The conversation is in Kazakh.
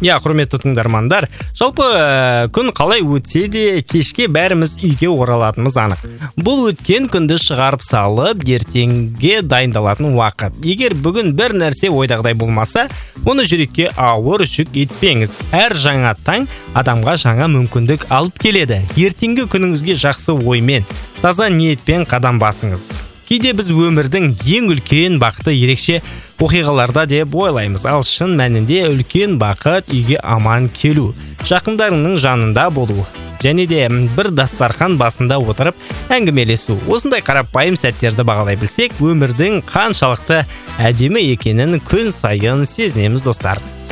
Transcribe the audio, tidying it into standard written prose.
Я, құрметті тыңдармандар, жалпы күн қалай өтсе де кешке бәріміз үйге оралатынымыз анық. Бұл өткен күнді шығарып салып, ертеңге дайындалатын уақыт. Егер бүгін бір нәрсе ойдағыдай болмаса, оны жүрекке ауыр жүк етпеңіз. Әр жаңа таң адамға жаңа мүмкіндік алып келеді. Ертеңгі күніңізге жақсы оймен, таза ниетпен қадам басыңыз. Кейде біз өмірдің ең үлкен бақыты ерекше оқиғаларда деп ойлаймыз. Ал шын мәнінде үлкен бақыт үйге аман келу, жақындарыңның жанында болу, және де бір дастархан басында отырып әңгімелесу. Осындай қарапайым сәттерді бағалай білсек, өмірдің қаншалықты әдемі екенін күн сайын сезінеміз, достар.